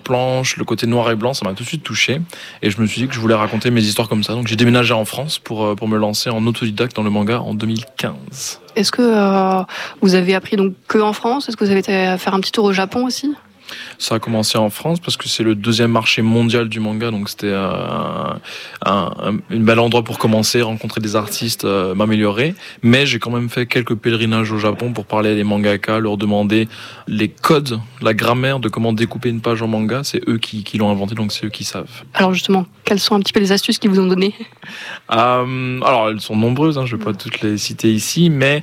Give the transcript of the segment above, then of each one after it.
planche, le côté noir et blanc, ça m'a tout de suite touché. Et je me suis dit que je voulais raconter mes histoires comme ça. Donc j'ai déménagé en France pour me lancer en autodidacte dans le manga en 2015. Est-ce que vous avez appris donc que en France ? Est-ce que vous avez été faire un petit tour au Japon aussi ? Ça a commencé en France parce que c'est le deuxième marché mondial du manga, donc c'était un bel endroit pour commencer, rencontrer des artistes, m'améliorer. Mais j'ai quand même fait quelques pèlerinages au Japon pour parler à des mangaka, leur demander les codes, la grammaire de comment découper une page en manga. C'est eux qui l'ont inventé, donc c'est eux qui savent. Alors justement, quelles sont un petit peu les astuces qu'ils vous ont données ? Alors elles sont nombreuses, je ne vais pas toutes les citer ici, mais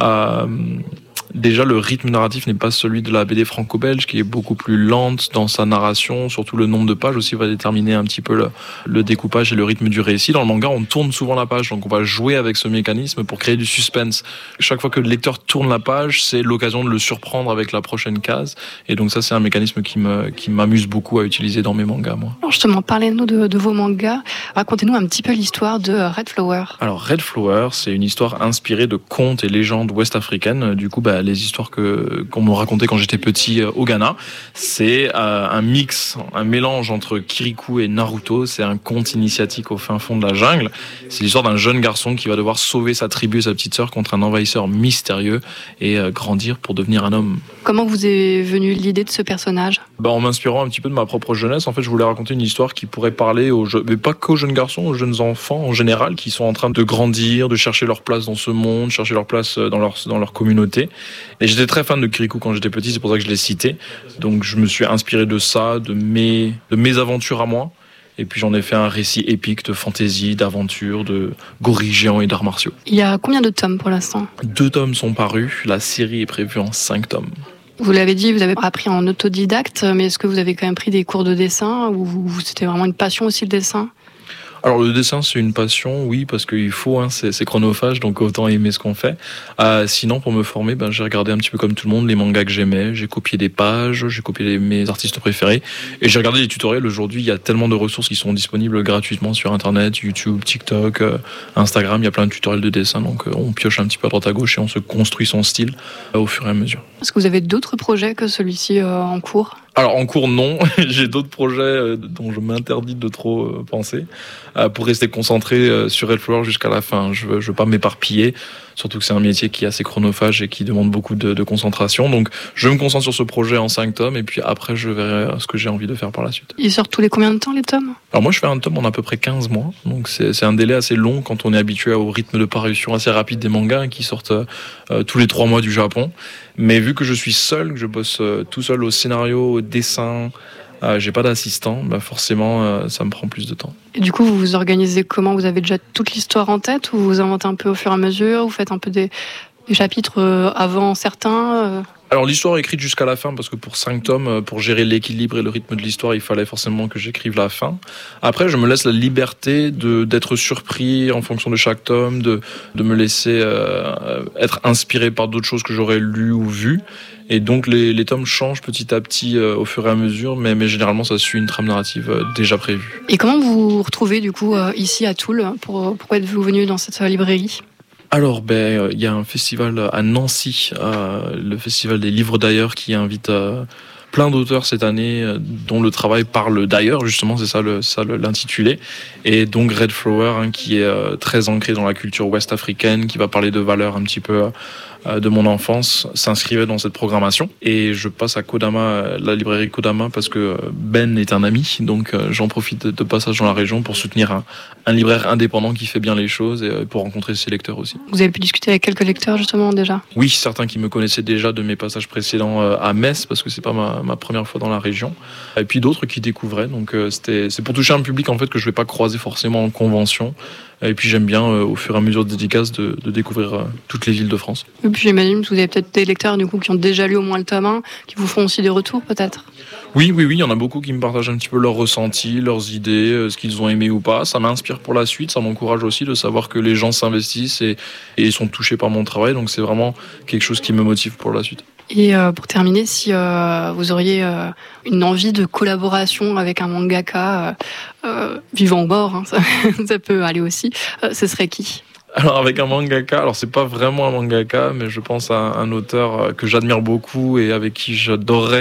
déjà, le rythme narratif n'est pas celui de la BD franco-belge, qui est beaucoup plus lente dans sa narration. Surtout le nombre de pages aussi va déterminer un petit peu le découpage et le rythme du récit. Dans le manga, on tourne souvent la page, donc on va jouer avec ce mécanisme pour créer du suspense. Chaque fois que le lecteur tourne la page, c'est l'occasion de le surprendre avec la prochaine case. Et donc ça, c'est un mécanisme qui m'amuse beaucoup à utiliser dans mes mangas, moi. Alors justement, parlez-nous de vos mangas. Racontez-nous un petit peu l'histoire de Red Flower. Alors Red Flower, c'est une histoire inspirée de contes et légendes ouest-africaines. Du coup, les histoires qu'on me racontait quand j'étais petit au Ghana, c'est un mix, un mélange entre Kirikou et Naruto. C'est un conte initiatique au fin fond de la jungle. C'est l'histoire d'un jeune garçon qui va devoir sauver sa tribu et sa petite sœur contre un envahisseur mystérieux et grandir pour devenir un homme. Comment vous est venue l'idée de ce personnage ? En m'inspirant un petit peu de ma propre jeunesse, en fait, je voulais raconter une histoire qui pourrait parler mais pas qu'aux jeunes garçons, aux jeunes enfants en général, qui sont en train de grandir, de chercher leur place dans ce monde, chercher leur place dans leur communauté. Et j'étais très fan de Kirikou quand j'étais petit, c'est pour ça que je l'ai cité. Donc je me suis inspiré de ça, de mes aventures à moi. Et puis j'en ai fait un récit épique de fantaisie, d'aventure, de gorilles géants et d'arts martiaux. Il y a combien de tomes pour l'instant ? 2 tomes sont parus, la série est prévue en 5 tomes. Vous l'avez dit, vous avez appris en autodidacte, mais est-ce que vous avez quand même pris des cours de dessin ou c'était vraiment une passion aussi le dessin ? Alors le dessin c'est une passion, oui, parce qu'il faut, c'est chronophage, donc autant aimer ce qu'on fait. Sinon pour me former, j'ai regardé un petit peu comme tout le monde les mangas que j'aimais, j'ai copié des pages, j'ai copié mes artistes préférés, et j'ai regardé les tutoriels. Aujourd'hui il y a tellement de ressources qui sont disponibles gratuitement sur internet, YouTube, TikTok, Instagram, il y a plein de tutoriels de dessin, donc on pioche un petit peu à droite à gauche et on se construit son style au fur et à mesure. Est-ce que vous avez d'autres projets que celui-ci en cours ? Alors en cours non, j'ai d'autres projets dont je m'interdis de trop penser pour rester concentré sur Red Flower jusqu'à la fin. Je veux pas m'éparpiller, surtout que c'est un métier qui est assez chronophage et qui demande beaucoup de concentration. Donc je me concentre sur ce projet en 5 tomes et puis après je verrai ce que j'ai envie de faire par la suite. Ils sortent tous les combien de temps les tomes ? Alors moi je fais un tome en à peu près 15 mois, donc c'est un délai assez long quand on est habitué au rythme de parution assez rapide des mangas qui sortent tous les 3 mois du Japon. Mais vu que je suis seul, que je bosse tout seul au scénario, au dessin, j'ai pas d'assistant, forcément ça me prend plus de temps. Et du coup vous vous organisez comment ? Vous avez déjà toute l'histoire en tête ou vous inventez un peu au fur et à mesure ? Vous faites un peu des chapitres avant certains Alors l'histoire est écrite jusqu'à la fin parce que pour 5 tomes, pour gérer l'équilibre et le rythme de l'histoire, il fallait forcément que j'écrive la fin. Après, je me laisse la liberté d'être surpris en fonction de chaque tome, de me laisser être inspiré par d'autres choses que j'aurais lues ou vues. Et donc les tomes changent petit à petit au fur et à mesure, mais généralement ça suit une trame narrative déjà prévue. Et comment vous vous retrouvez du coup ici à Toul ? Pourquoi êtes-vous venu dans cette librairie ? Alors, il y a un festival à Nancy, le festival des livres d'ailleurs, qui invite plein d'auteurs cette année, dont le travail parle d'ailleurs, justement, c'est ça l'intitulé. Et donc Red Flower, qui est très ancré dans la culture ouest-africaine, qui va parler de valeurs un petit peu de mon enfance, s'inscrivait dans cette programmation. Et je passe à Kodama, la librairie Kodama, parce que Ben est un ami, donc j'en profite de passage dans la région pour soutenir un libraire indépendant qui fait bien les choses et pour rencontrer ses lecteurs aussi. Vous avez pu discuter avec quelques lecteurs justement déjà ? Oui, certains qui me connaissaient déjà de mes passages précédents à Metz, parce que c'est pas ma première fois dans la région, et puis d'autres qui découvraient. Donc c'est pour toucher un public en fait que je vais pas croiser forcément en convention. Et puis j'aime bien, au fur et à mesure de dédicaces, de découvrir toutes les villes de France. Et puis j'imagine que vous avez peut-être des lecteurs du coup, qui ont déjà lu au moins le tome 1, qui vous font aussi des retours peut-être ? Oui, il y en a beaucoup qui me partagent un petit peu leurs ressentis, leurs idées, ce qu'ils ont aimé ou pas. Ça m'inspire pour la suite, ça m'encourage aussi de savoir que les gens s'investissent et sont touchés par mon travail. Donc c'est vraiment quelque chose qui me motive pour la suite. Et pour terminer, si vous auriez une envie de collaboration avec un mangaka vivant ou mort, ça peut aller aussi, ce serait qui ? Alors avec un mangaka, alors c'est pas vraiment un mangaka, mais je pense à un auteur que j'admire beaucoup et avec qui j'adorerais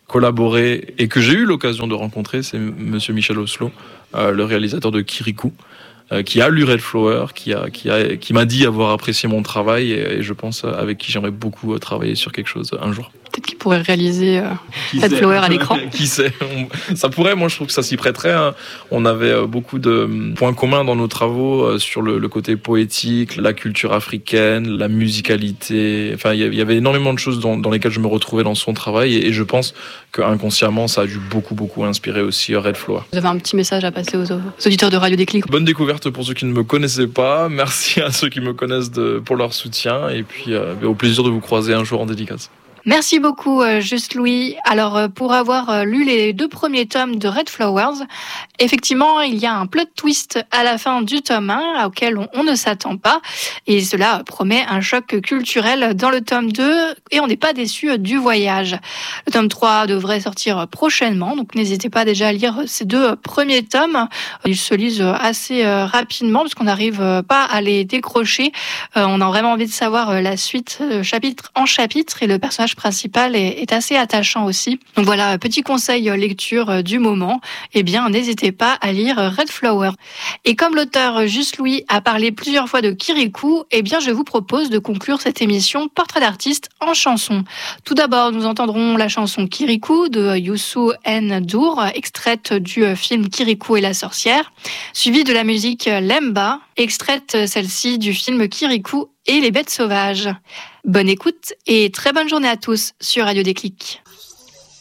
collaboré et que j'ai eu l'occasion de rencontrer, c'est Monsieur Michel Oslo, le réalisateur de Kirikou, qui a lu Red Flower, qui m'a dit avoir apprécié mon travail et je pense avec qui j'aimerais beaucoup travailler sur quelque chose un jour. Peut-être qu'il pourrait réaliser Red Flower à l'écran. Qui sait, ça pourrait, moi je trouve que ça s'y prêterait. Hein. On avait beaucoup de points communs dans nos travaux sur le côté poétique, la culture africaine, la musicalité. Enfin, il y avait énormément de choses dans lesquelles je me retrouvais dans son travail et je pense qu'inconsciemment ça a dû beaucoup inspirer aussi Red Flower. Vous avez un petit message à passer aux auditeurs de Radio Déclic. Bonne découverte pour ceux qui ne me connaissaient pas. Merci à ceux qui me connaissent pour leur soutien et puis au plaisir de vous croiser un jour en dédicace. Merci beaucoup, Juste Louis. Alors, pour avoir lu les 2 premiers tomes de Red Flowers, effectivement, il y a un plot twist à la fin du tome 1 auquel on ne s'attend pas. Et cela promet un choc culturel dans le tome 2 et on n'est pas déçu du voyage. Le tome 3 devrait sortir prochainement, donc n'hésitez pas déjà à lire ces 2 premiers tomes. Ils se lisent assez rapidement parce qu'on n'arrive pas à les décrocher. On a vraiment envie de savoir la suite, chapitre en chapitre, et le personnage principal est assez attachant aussi. Donc voilà, petit conseil lecture du moment, eh bien n'hésitez pas à lire Red Flower. Et comme l'auteur Juste Louis a parlé plusieurs fois de Kirikou, eh bien je vous propose de conclure cette émission Portrait d'artiste en chanson. Tout d'abord, nous entendrons la chanson Kirikou de Youssou N'Dour, extraite du film Kirikou et la sorcière, suivie de la musique Lemba, extraite celle-ci du film Kirikou et les bêtes sauvages. Bonne écoute et très bonne journée à tous sur Radio Déclic.